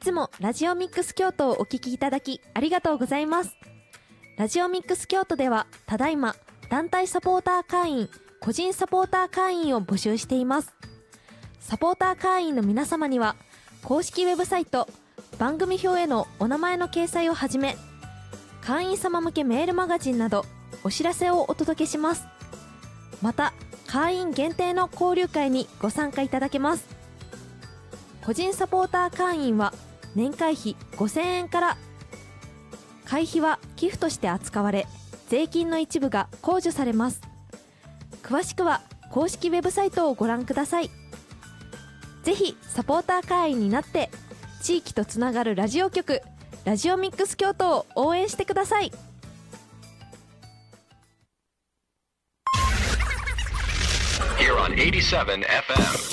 つもラジオミックス京都をお聞きいただきありがとうございます。ラジオミックス京都ではただいま団体サポーター会員、個人サポーター会員を募集しています。サポーター会員の皆様には公式ウェブサイト、番組表へのお名前の掲載をはじめ、会員様向けメールマガジンなどお知らせをお届けします。また会員限定の交流会にご参加いただけます。個人サポーター会員は年会費5000円から、会費は寄付として扱われ、税金の一部が控除されます。詳しくは公式ウェブサイトをご覧ください。ぜひサポーター会員になって地域とつながるラジオ局、ラジオミックス京都を応援してください。 Here on 87 FM.